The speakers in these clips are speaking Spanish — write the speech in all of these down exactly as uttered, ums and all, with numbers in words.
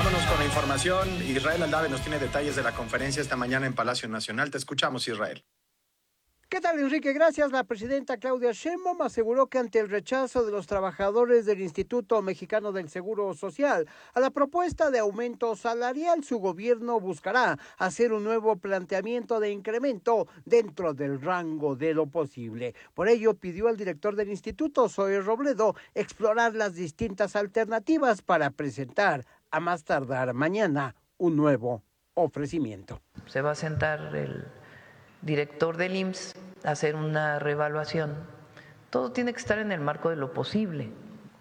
Vámonos con la información. Israel Aldave nos tiene detalles de la conferencia esta mañana en Palacio Nacional. Te escuchamos, Israel. ¿Qué tal, Enrique? Gracias. La presidenta Claudia Sheinbaum aseguró que ante el rechazo de los trabajadores del Instituto Mexicano del Seguro Social a la propuesta de aumento salarial, su gobierno buscará hacer un nuevo planteamiento de incremento dentro del rango de lo posible. Por ello, pidió al director del instituto, Zoe Robledo, explorar las distintas alternativas para presentar a más tardar mañana un nuevo ofrecimiento. Se va a sentar el director del I M S S a hacer una reevaluación. Todo tiene que estar en el marco de lo posible.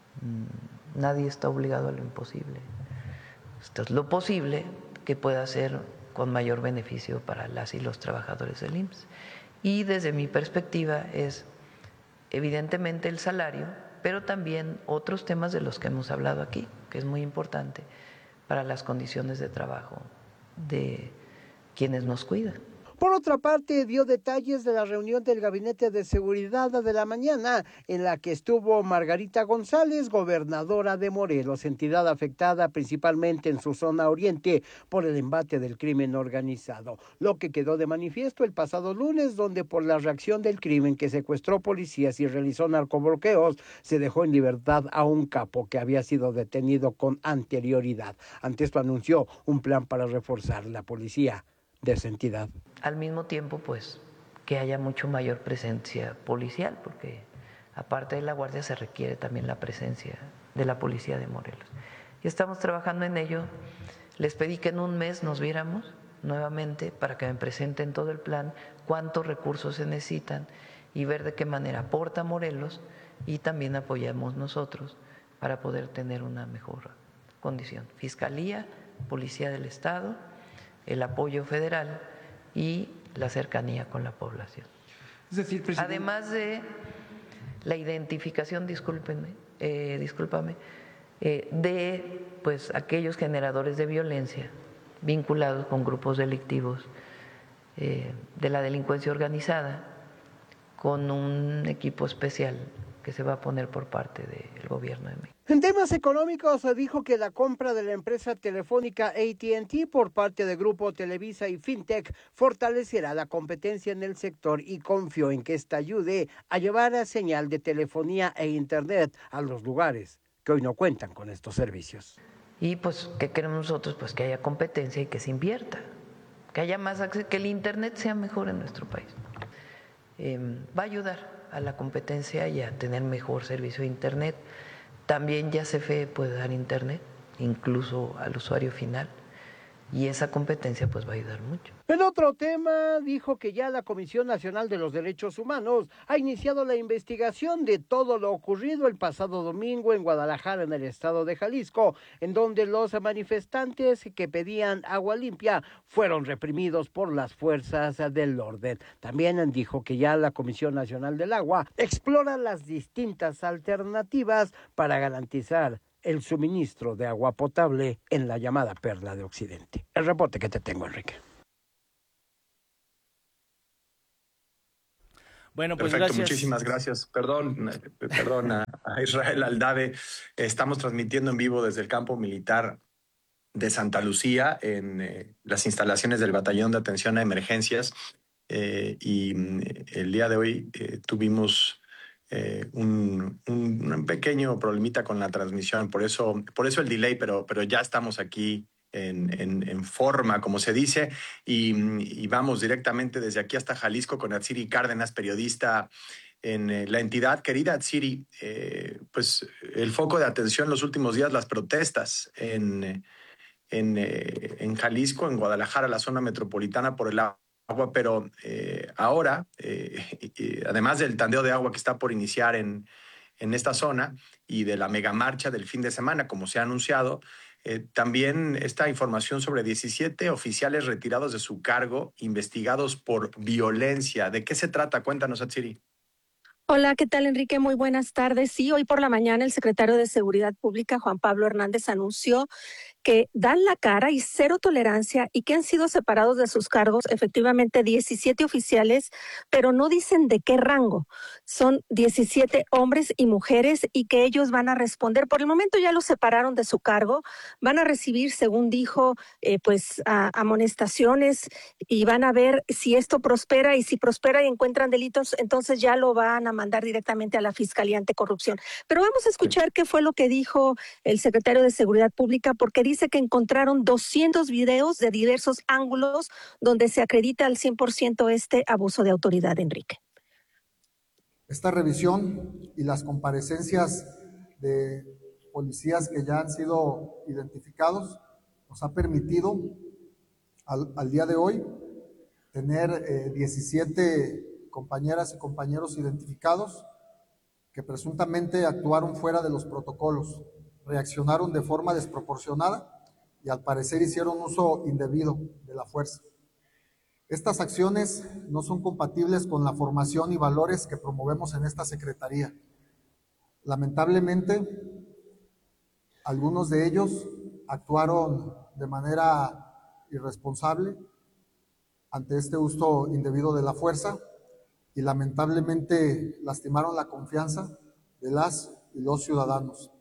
Nadie está obligado a lo imposible. Esto es lo posible que pueda ser con mayor beneficio para las y los trabajadores del I M S S. Y desde mi perspectiva es evidentemente el salario, pero también otros temas de los que hemos hablado aquí, que es muy importante para las condiciones de trabajo de quienes nos cuidan. Por otra parte, dio detalles de la reunión del Gabinete de Seguridad de la mañana, en la que estuvo Margarita González, gobernadora de Morelos, entidad afectada principalmente en su zona oriente por el embate del crimen organizado. Lo que quedó de manifiesto el pasado lunes, donde por la reacción del crimen que secuestró policías y realizó narcobloqueos, se dejó en libertad a un capo que había sido detenido con anterioridad. Ante esto anunció un plan para reforzar la policía de esa entidad. Al mismo tiempo, pues, que haya mucho mayor presencia policial, porque aparte de la guardia se requiere también la presencia de la policía de Morelos. Y estamos trabajando en ello. Les pedí que en un mes nos viéramos nuevamente para que me presenten todo el plan, cuántos recursos se necesitan y ver de qué manera aporta Morelos y también apoyamos nosotros para poder tener una mejor condición. Fiscalía, Policía del Estado, el apoyo federal y la cercanía con la población. Es decir, presidente... Además de la identificación, discúlpenme, eh, discúlpame, eh, de pues aquellos generadores de violencia vinculados con grupos delictivos eh, de la delincuencia organizada, con un equipo especial que se va a poner por parte del gobierno de México. En temas económicos, se dijo que la compra de la empresa telefónica A T and T por parte de Grupo Televisa y Fintech fortalecerá la competencia en el sector y confió en que esta ayude a llevar a señal de telefonía e internet a los lugares que hoy no cuentan con estos servicios. Y pues, ¿qué queremos nosotros? Pues que haya competencia y que se invierta, que haya más acceso, que el internet sea mejor en nuestro país. Eh, va a ayudar a la competencia y a tener mejor servicio de internet. También ya C F E puede dar internet, incluso al usuario final, y esa competencia pues va a ayudar mucho. En otro tema, dijo que ya la Comisión Nacional de los Derechos Humanos ha iniciado la investigación de todo lo ocurrido el pasado domingo en Guadalajara, en el estado de Jalisco, en donde los manifestantes que pedían agua limpia fueron reprimidos por las fuerzas del orden. También dijo que ya la Comisión Nacional del Agua explora las distintas alternativas para garantizar el suministro de agua potable en la llamada Perla de Occidente. El reporte que te tengo, Enrique. Bueno, pues perfecto, gracias. Muchísimas gracias. Perdón, perdón a, a Israel Aldave. Estamos transmitiendo en vivo desde el campo militar de Santa Lucía, en eh, las instalaciones del Batallón de Atención a Emergencias. Eh, y eh, el día de hoy eh, tuvimos eh, un, un, un pequeño problemita con la transmisión. Por eso, por eso el delay, pero, pero ya estamos aquí En, en, en forma, como se dice, y, y vamos directamente desde aquí hasta Jalisco con Atsiri Cárdenas, periodista en eh, la entidad. Querida Atsiri, eh, pues el foco de atención los últimos días, las protestas en, en, eh, en Jalisco, en Guadalajara, la zona metropolitana por el agua, pero eh, ahora, eh, y, además del tandeo de agua que está por iniciar en, en esta zona y de la megamarcha del fin de semana, como se ha anunciado, Eh, también esta información sobre diecisiete oficiales retirados de su cargo, investigados por violencia. ¿De qué se trata? Cuéntanos, Atsiri. Hola, ¿qué tal, Enrique? Muy buenas tardes. Sí, hoy por la mañana el secretario de Seguridad Pública, Juan Pablo Hernández, anunció que dan la cara y cero tolerancia y que han sido separados de sus cargos efectivamente diecisiete oficiales, pero no dicen de qué rango. Son diecisiete hombres y mujeres y que ellos van a responder. Por el momento ya los separaron de su cargo, van a recibir, según dijo, eh, pues a, amonestaciones y van a ver si esto prospera, y si prospera y encuentran delitos, entonces ya lo van a mandar directamente a la Fiscalía Anticorrupción. Pero vamos a escuchar qué fue lo que dijo el secretario de Seguridad Pública, porque dice que encontraron doscientos videos de diversos ángulos donde se acredita al cien por ciento este abuso de autoridad, Enrique. Esta revisión y las comparecencias de policías que ya han sido identificados nos ha permitido al, al día de hoy tener eh, diecisiete compañeras y compañeros identificados que presuntamente actuaron fuera de los protocolos, reaccionaron de forma desproporcionada y al parecer hicieron uso indebido de la fuerza. Estas acciones no son compatibles con la formación y valores que promovemos en esta Secretaría. Lamentablemente, algunos de ellos actuaron de manera irresponsable ante este uso indebido de la fuerza y lamentablemente lastimaron la confianza de las y los ciudadanos.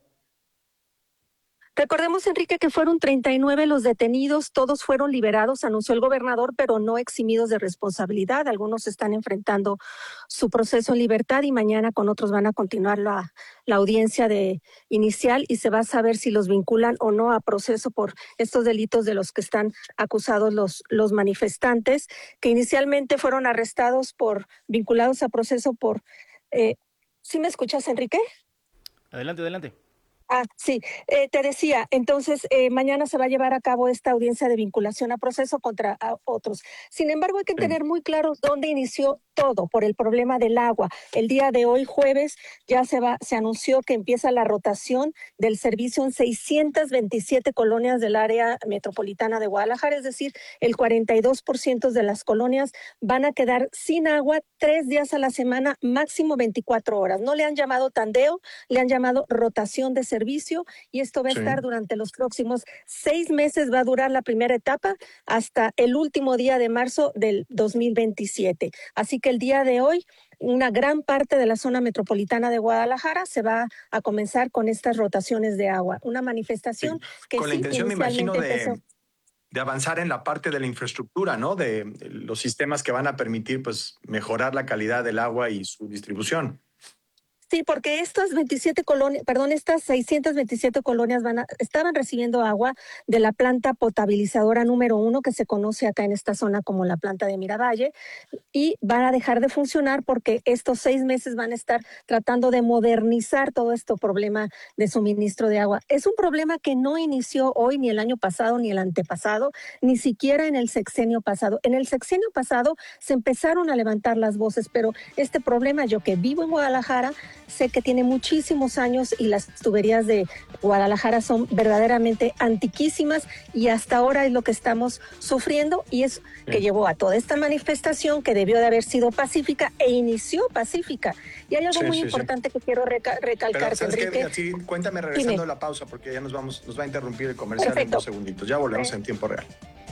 Recordemos, Enrique, que fueron treinta y nueve los detenidos, todos fueron liberados, anunció el gobernador, pero no eximidos de responsabilidad. Algunos están enfrentando su proceso en libertad y mañana con otros van a continuar la, la audiencia de inicial y se va a saber si los vinculan o no a proceso por estos delitos de los que están acusados los, los manifestantes, que inicialmente fueron arrestados por, vinculados a proceso por... Eh, ¿sí me escuchas, Enrique? Adelante, adelante. Ah, sí, eh, te decía, entonces eh, mañana se va a llevar a cabo esta audiencia de vinculación a proceso contra a otros. Sin embargo, hay que tener muy claro dónde inició todo por el problema del agua. El día de hoy, jueves, ya se va, se anunció que empieza la rotación del servicio en seiscientas veintisiete colonias del área metropolitana de Guadalajara, es decir, el cuarenta y dos por ciento de las colonias van a quedar sin agua tres días a la semana, máximo veinticuatro horas. No le han llamado tandeo, le han llamado rotación de servicio. servicio y esto va a sí. estar durante los próximos seis meses, va a durar la primera etapa hasta el último día de marzo del dos mil veintisiete. Así que el día de hoy, una gran parte de la zona metropolitana de Guadalajara se va a comenzar con estas rotaciones de agua. Una manifestación sí. que con sí, la intención, me imagino, de, empezó... de avanzar en la parte de la infraestructura, ¿no? De, de los sistemas que van a permitir, pues, mejorar la calidad del agua y su distribución. Sí, porque estas veintisiete colonias, perdón, estas seiscientas veintisiete colonias van a, estaban recibiendo agua de la planta potabilizadora número uno, que se conoce acá en esta zona como la planta de Miravalle, y van a dejar de funcionar porque estos seis meses van a estar tratando de modernizar todo este problema de suministro de agua. Es un problema que no inició hoy, ni el año pasado, ni el antepasado, ni siquiera en el sexenio pasado. En el sexenio pasado se empezaron a levantar las voces, pero este problema, yo que vivo en Guadalajara, sé que tiene muchísimos años y las tuberías de Guadalajara son verdaderamente antiquísimas y hasta ahora es lo que estamos sufriendo y es que llevó a toda esta manifestación que debió de haber sido pacífica e inició pacífica. Y hay algo sí, muy sí, importante sí. que quiero reca- recalcar, Pero, Enrique. Así, cuéntame regresando Dime. a la pausa porque ya nos vamos, nos va a interrumpir el comercial Perfecto. en dos segunditos. Ya volvemos eh. en tiempo real.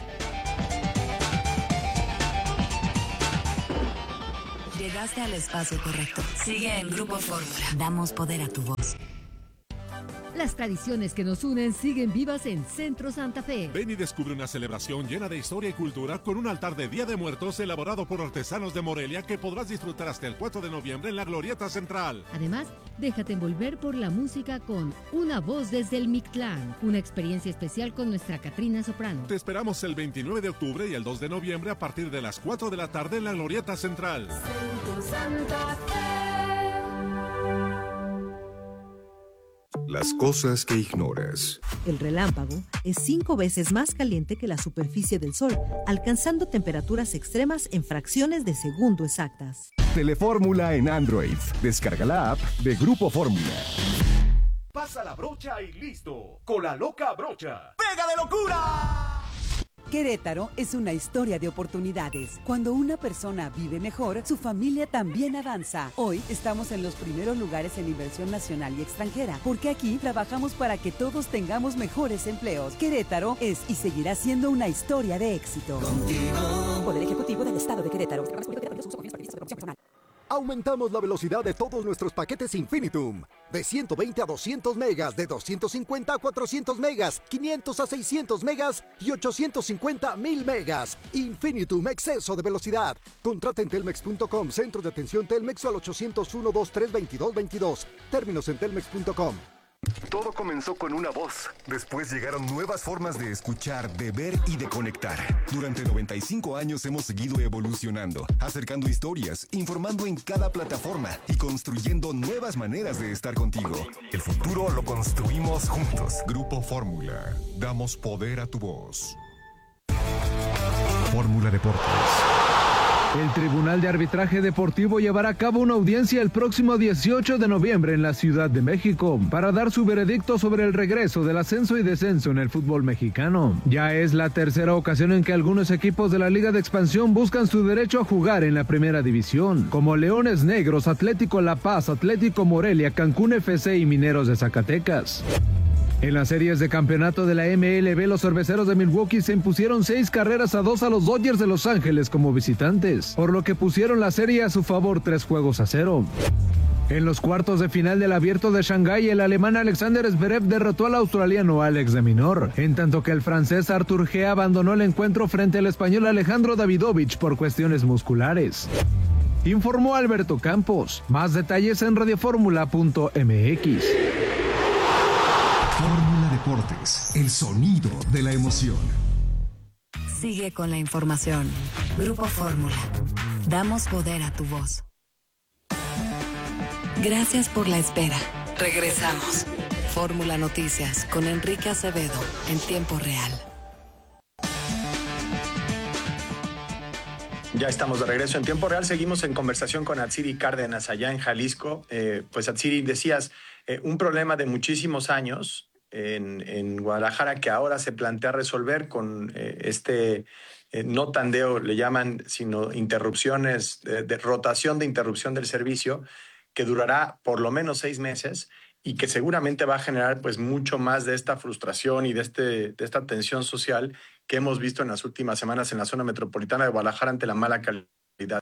Llegaste al espacio correcto. Sigue en Grupo Fórmula. Damos poder a tu voz. Las tradiciones que nos unen siguen vivas en Centro Santa Fe. Ven y descubre una celebración llena de historia y cultura con un altar de Día de Muertos elaborado por artesanos de Morelia que podrás disfrutar hasta el cuatro de noviembre en la Glorieta Central. Además, déjate envolver por la música con Una Voz desde el Mictlán, una experiencia especial con nuestra Catrina Soprano. Te esperamos el veintinueve de octubre y el dos de noviembre a partir de las cuatro de la tarde en la Glorieta Central. Centro Santa Fe. Las cosas que ignoras. El relámpago es cinco veces más caliente que la superficie del Sol, alcanzando temperaturas extremas en fracciones de segundo exactas. Telefórmula en Android. Descarga la app de Grupo Fórmula. Pasa la brocha y listo. Con la loca brocha. ¡Pega de locura! Querétaro es una historia de oportunidades. Cuando una persona vive mejor, su familia también avanza. Hoy estamos en los primeros lugares en inversión nacional y extranjera, porque aquí trabajamos para que todos tengamos mejores empleos. Querétaro es y seguirá siendo una historia de éxito. Contigo. Poder Ejecutivo del Estado de Querétaro. Aumentamos la velocidad de todos nuestros paquetes Infinitum. De ciento veinte a doscientos megas, de doscientos cincuenta a cuatrocientos megas, quinientos a seiscientos megas y ochocientos cincuenta a mil megas. Infinitum, exceso de velocidad. Contrata en telmex punto com, centro de atención Telmex o al ochocientos uno, veintitrés, veintidós, veintidós. Términos en telmex punto com. Todo comenzó con una voz. Después llegaron nuevas formas de escuchar, de ver y de conectar. Durante noventa y cinco años hemos seguido evolucionando, acercando historias, informando en cada plataforma y construyendo nuevas maneras de estar contigo. El futuro lo construimos juntos. Grupo Fórmula. Damos poder a tu voz. Fórmula Deportes. El Tribunal de Arbitraje Deportivo llevará a cabo una audiencia el próximo dieciocho de noviembre en la Ciudad de México para dar su veredicto sobre el regreso del ascenso y descenso en el fútbol mexicano. Ya es la tercera ocasión en que algunos equipos de la Liga de Expansión buscan su derecho a jugar en la primera división, como Leones Negros, Atlético La Paz, Atlético Morelia, Cancún F C y Mineros de Zacatecas. En las series de campeonato de la M L B, los cerveceros de Milwaukee se impusieron seis carreras a dos a los Dodgers de Los Ángeles como visitantes, por lo que pusieron la serie a su favor tres juegos a cero. En los cuartos de final del Abierto de Shanghái, el alemán Alexander Zverev derrotó al australiano Alex de Minaur, en tanto que el francés Arthur G abandonó el encuentro frente al español Alejandro Davidovich por cuestiones musculares. Informó Alberto Campos. Más detalles en radioformula punto m x. Fórmula Deportes, el sonido de la emoción. Sigue con la información. Grupo Fórmula. Damos poder a tu voz. Gracias por la espera. Regresamos. Fórmula Noticias con Enrique Acevedo en tiempo real. Ya estamos de regreso en tiempo real. Seguimos en conversación con Atsiri Cárdenas allá en Jalisco. Eh, pues Atsiri, decías, eh, un problema de muchísimos años en, en Guadalajara que ahora se plantea resolver con eh, este eh, no tandeo, le llaman, sino interrupciones, de, de rotación de interrupción del servicio, que durará por lo menos seis meses y que seguramente va a generar pues mucho más de esta frustración y de, este, de esta tensión social que hemos visto en las últimas semanas en la zona metropolitana de Guadalajara ante la mala calidad.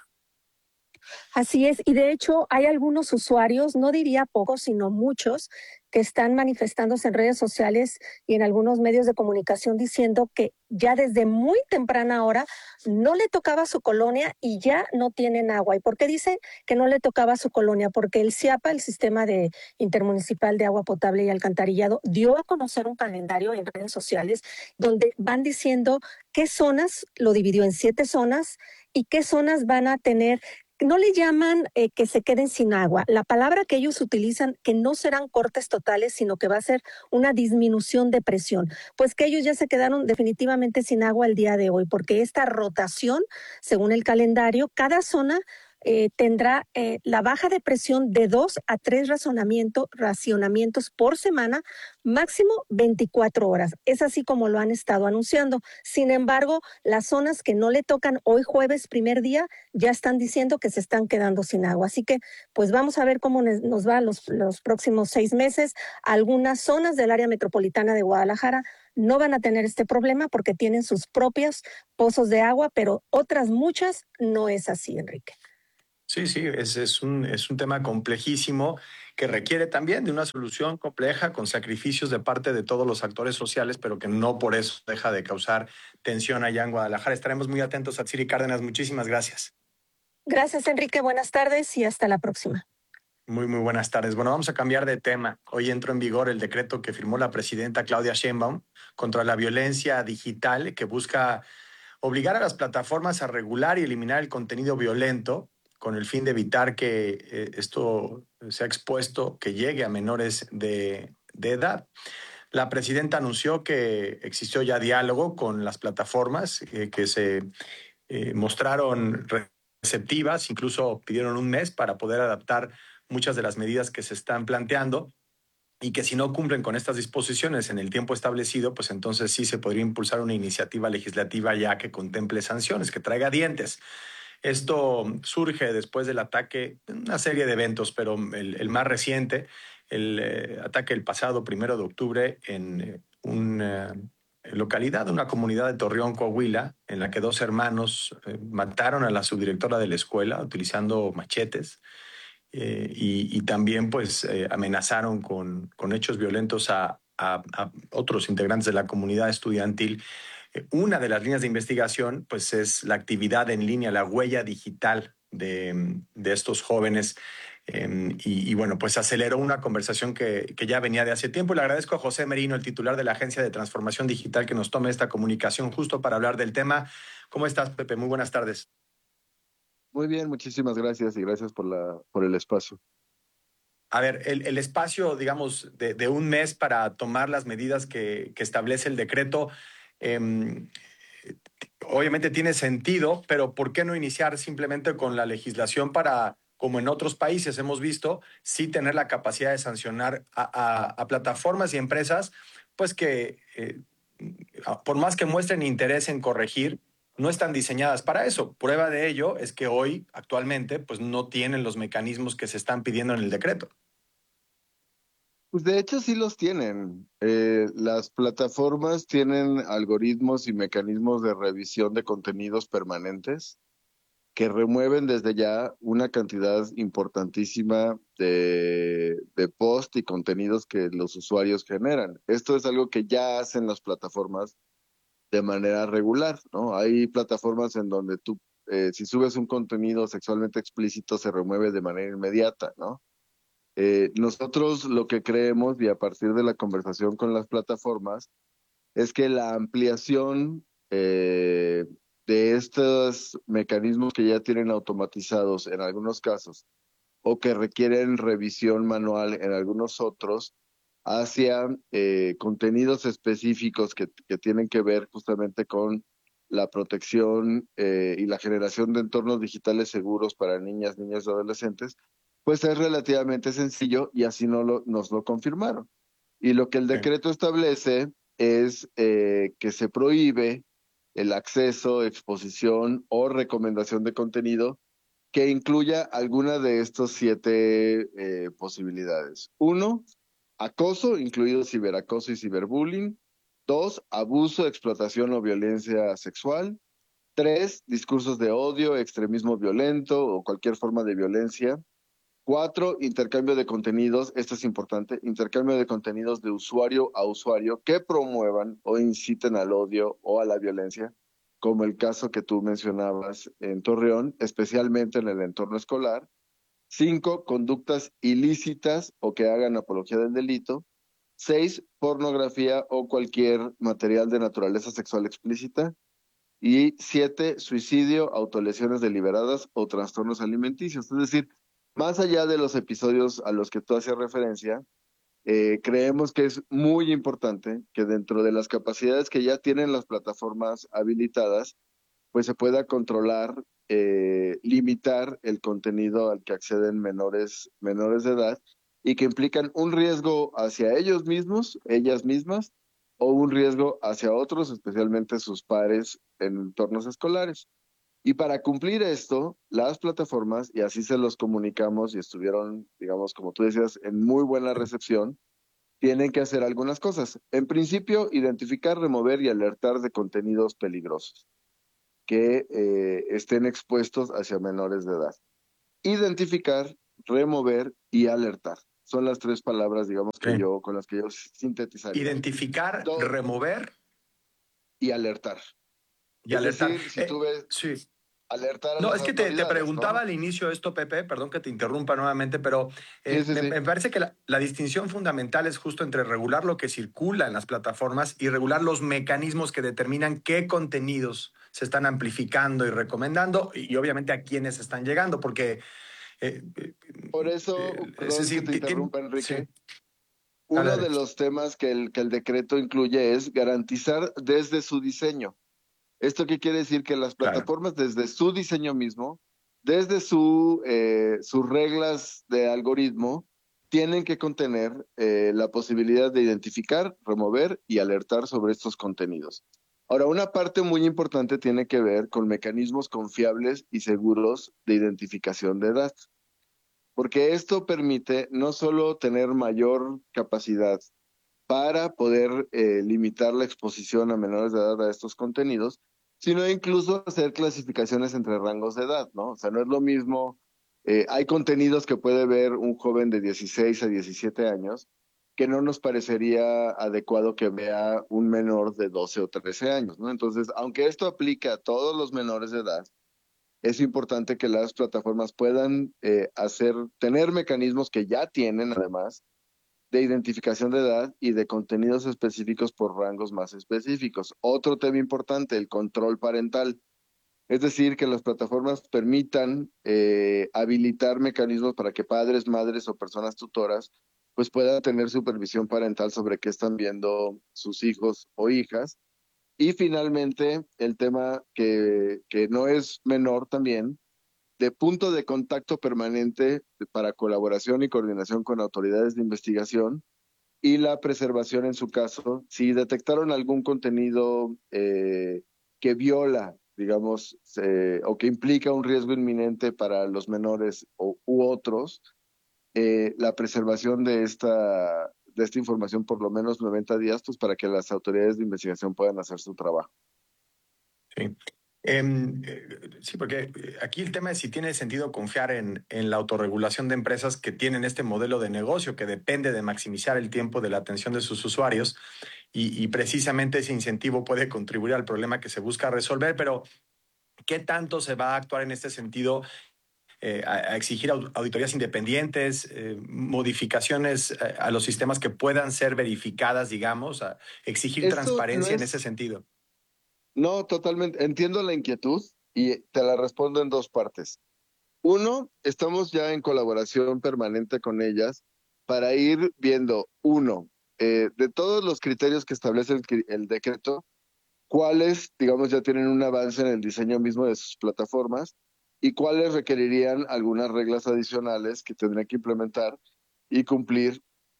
Así es, y de hecho hay algunos usuarios, no diría pocos, sino muchos, que están manifestándose en redes sociales y en algunos medios de comunicación diciendo que ya desde muy temprana hora no le tocaba a su colonia y ya no tienen agua. ¿Y por qué dicen que no le tocaba a su colonia? Porque el CIAPA, el Sistema de Intermunicipal de Agua Potable y Alcantarillado, dio a conocer un calendario en redes sociales donde van diciendo qué zonas, lo dividió en siete zonas, y qué zonas van a tener. No le llaman eh, que se queden sin agua. La palabra que ellos utilizan, que no serán cortes totales, sino que va a ser una disminución de presión. Pues que ellos ya se quedaron definitivamente sin agua el día de hoy, porque esta rotación, según el calendario, cada zona eh, tendrá eh, la baja de presión de dos a tres razonamiento, racionamientos por semana, máximo veinticuatro horas. Es así como lo han estado anunciando. Sin embargo, las zonas que no le tocan hoy jueves, primer día, ya están diciendo que se están quedando sin agua. Así que, pues vamos a ver cómo nos va los, los próximos seis meses. Algunas zonas del área metropolitana de Guadalajara no van a tener este problema porque tienen sus propios pozos de agua, pero otras muchas no es así, Enrique. Sí, sí, es, es, un, es un tema complejísimo que requiere también de una solución compleja con sacrificios de parte de todos los actores sociales, pero que no por eso deja de causar tensión allá en Guadalajara. Estaremos muy atentos a Atsiri Cárdenas. Muchísimas gracias. Gracias, Enrique. Buenas tardes y hasta la próxima. Muy, muy buenas tardes. Bueno, vamos a cambiar de tema. Hoy entró en vigor el decreto que firmó la presidenta Claudia Sheinbaum contra la violencia digital, que busca obligar a las plataformas a regular y eliminar el contenido violento con el fin de evitar que eh, esto sea expuesto, que llegue a menores de, de edad. La presidenta anunció que existió ya diálogo con las plataformas eh, que se eh, mostraron receptivas, incluso pidieron un mes para poder adaptar muchas de las medidas que se están planteando. y que si no cumplen con estas disposiciones en el tiempo establecido, pues entonces sí se podría impulsar una iniciativa legislativa ya que contemple sanciones, que traiga dientes. Esto surge después del ataque, una serie de eventos, pero el, el más reciente, el eh, ataque el pasado primero de octubre en eh, una localidad, una comunidad de Torreón, Coahuila, en la que dos hermanos eh, mataron a la subdirectora de la escuela utilizando machetes. Eh, y, y también pues eh, amenazaron con, con hechos violentos a, a, a otros integrantes de la comunidad estudiantil. Eh, una de las líneas de investigación pues es la actividad en línea, la huella digital de, de estos jóvenes. Eh, y, y bueno, pues aceleró una conversación que, que ya venía de hace tiempo. Le agradezco a José Merino, el titular de la Agencia de Transformación Digital, que nos tome esta comunicación justo para hablar del tema. ¿Cómo estás, Pepe? Muy buenas tardes. Muy bien, muchísimas gracias y gracias por, la, por el espacio. A ver, el, el espacio, digamos, de, de un mes para tomar las medidas que, que establece el decreto, eh, obviamente tiene sentido, pero ¿por qué no iniciar simplemente con la legislación para, como en otros países hemos visto, sí tener la capacidad de sancionar a, a, a plataformas y empresas, pues que eh, por más que muestren interés en corregir, no están diseñadas para eso? Prueba de ello es que hoy, actualmente, pues no tienen los mecanismos que se están pidiendo en el decreto. Pues de hecho sí los tienen. Eh, las plataformas tienen algoritmos y mecanismos de revisión de contenidos permanentes que remueven desde ya una cantidad importantísima de, de posts y contenidos que los usuarios generan. Esto es algo que ya hacen las plataformas de manera regular, ¿no? Hay plataformas en donde tú, eh, si subes un contenido sexualmente explícito, se remueve de manera inmediata, ¿no? Eh, nosotros lo que creemos, y a partir de la conversación con las plataformas, es que la ampliación eh, de estos mecanismos que ya tienen automatizados en algunos casos, o que requieren revisión manual en algunos otros, hacia eh, contenidos específicos que, que tienen que ver justamente con la protección eh, y la generación de entornos digitales seguros para niñas, niños y adolescentes, pues es relativamente sencillo y así no lo, nos lo confirmaron. Y lo que el decreto establece es eh, que se prohíbe el acceso, exposición o recomendación de contenido que incluya alguna de estos siete eh, posibilidades. Uno, acoso, incluido ciberacoso y ciberbullying. Dos, abuso, explotación o violencia sexual. Tres, discursos de odio, extremismo violento o cualquier forma de violencia. Cuatro, intercambio de contenidos, esto es importante, intercambio de contenidos de usuario a usuario que promuevan o inciten al odio o a la violencia, como el caso que tú mencionabas en Torreón, especialmente en el entorno escolar. Cinco, conductas ilícitas o que hagan apología del delito. Seis, pornografía o cualquier material de naturaleza sexual explícita. Y siete, suicidio, autolesiones deliberadas o trastornos alimenticios. Es decir, más allá de los episodios a los que tú hacías referencia, eh, creemos que es muy importante que dentro de las capacidades que ya tienen las plataformas habilitadas, pues se pueda controlar, eh, limitar el contenido al que acceden menores, menores de edad y que implican un riesgo hacia ellos mismos, ellas mismas, o un riesgo hacia otros, especialmente sus pares en entornos escolares. Y para cumplir esto, las plataformas, y así se los comunicamos y estuvieron, digamos, como tú decías, en muy buena recepción, tienen que hacer algunas cosas. En principio, identificar, remover y alertar de contenidos peligrosos que eh, estén expuestos hacia menores de edad. Identificar, remover y alertar. Son las tres palabras, digamos, que sí. yo, con las que yo sintetizaría. Identificar, Dos, remover y alertar. Y es alertar. Decir, si tú ves, eh, sí. alertar a No, las es que te, te preguntaba ¿no? al inicio esto, Pepe, perdón que te interrumpa nuevamente, pero eh, sí, sí, me, sí. me parece que la, la distinción fundamental es justo entre regular lo que circula en las plataformas y regular los mecanismos que determinan qué contenidos se están amplificando y recomendando y, y obviamente a quiénes están llegando, porque... Eh, Por eso, eh, perdón es decir, que te interrumpa, Enrique, sí. uno Dale, de los temas que el, que el decreto incluye es garantizar desde su diseño. ¿Esto qué quiere decir? Que las plataformas claro. desde su diseño mismo, desde su, eh, sus reglas de algoritmo, tienen que contener eh, la posibilidad de identificar, remover y alertar sobre estos contenidos. Ahora, una parte muy importante tiene que ver con mecanismos confiables y seguros de identificación de edad, porque esto permite no solo tener mayor capacidad para poder eh, limitar la exposición a menores de edad a estos contenidos, sino incluso hacer clasificaciones entre rangos de edad, ¿no? O sea, no es lo mismo, eh, hay contenidos que puede ver un joven de dieciséis a diecisiete años que no nos parecería adecuado que vea un menor de doce o trece años, ¿no? Entonces, aunque esto aplica a todos los menores de edad, es importante que las plataformas puedan eh, hacer, tener mecanismos que ya tienen, además, de identificación de edad y de contenidos específicos por rangos más específicos. Otro tema importante, el control parental. Es decir, que las plataformas permitan eh, habilitar mecanismos para que padres, madres o personas tutoras pues puedan tener supervisión parental sobre qué están viendo sus hijos o hijas. Y finalmente, el tema que, que no es menor también, de punto de contacto permanente para colaboración y coordinación con autoridades de investigación y la preservación en su caso, si detectaron algún contenido eh, que viola, digamos, eh, o que implica un riesgo inminente para los menores o, u otros, eh, la preservación de esta, de esta información por lo menos noventa días, pues para que las autoridades de investigación puedan hacer su trabajo. Sí. Eh, sí, porque aquí el tema es si tiene sentido confiar en, en la autorregulación de empresas que tienen este modelo de negocio que depende de maximizar el tiempo de la atención de sus usuarios y, y precisamente ese incentivo puede contribuir al problema que se busca resolver, pero ¿qué tanto se va a actuar en este sentido? Eh, a, a exigir auditorías independientes, eh, modificaciones a, a los sistemas que puedan ser verificadas, digamos, a exigir Esto transparencia no es... en ese sentido. No, totalmente. Entiendo la inquietud y te la respondo en dos partes. Uno, estamos ya en colaboración permanente con ellas para ir viendo, uno, eh, de todos los criterios que establece el, el decreto, cuáles, digamos, ya tienen un avance en el diseño mismo de sus plataformas y cuáles requerirían algunas reglas adicionales que tendrían que implementar y cumplir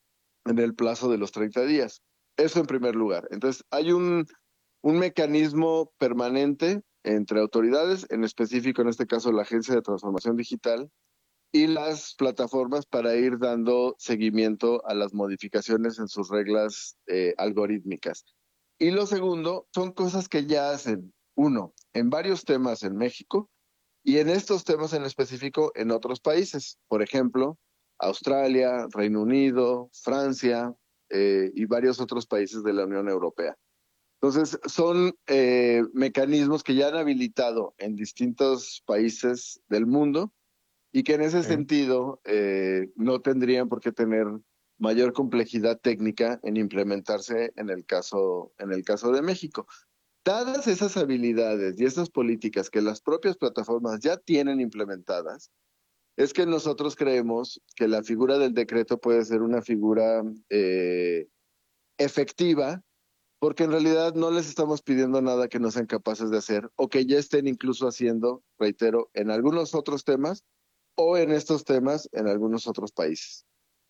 en el plazo de los treinta días. Eso en primer lugar. Entonces, hay un... un mecanismo permanente entre autoridades, en específico en este caso la Agencia de Transformación Digital, y las plataformas para ir dando seguimiento a las modificaciones en sus reglas eh, algorítmicas. Y lo segundo, son cosas que ya hacen, uno, en varios temas en México y en estos temas en específico en otros países. Por ejemplo, Australia, Reino Unido, Francia eh, y varios otros países de la Unión Europea. Entonces, son eh, mecanismos que ya han habilitado en distintos países del mundo y que en ese sí. sentido eh, no tendrían por qué tener mayor complejidad técnica en implementarse en el caso, en el caso de México. Dadas esas habilidades y esas políticas que las propias plataformas ya tienen implementadas, es que nosotros creemos que la figura del decreto puede ser una figura eh, efectiva, porque en realidad no les estamos pidiendo nada que no sean capaces de hacer o que ya estén incluso haciendo, reitero, en algunos otros temas o en estos temas en algunos otros países.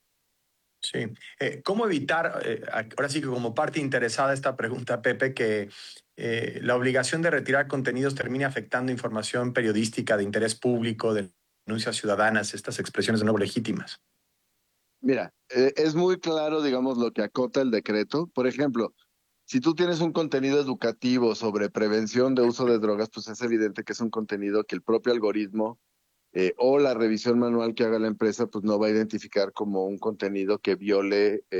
Sí. Eh, ¿Cómo evitar, eh, ahora sí que como parte interesada esta pregunta, Pepe, que eh, la obligación de retirar contenidos termine afectando información periodística de interés público, de denuncias ciudadanas, estas expresiones de nuevo legítimas? Mira, eh, es muy claro, digamos, lo que acota el decreto. Por ejemplo, si tú tienes un contenido educativo sobre prevención de uso de drogas, pues es evidente que es un contenido que el propio algoritmo eh, o la revisión manual que haga la empresa, pues no va a identificar como un contenido que viole eh,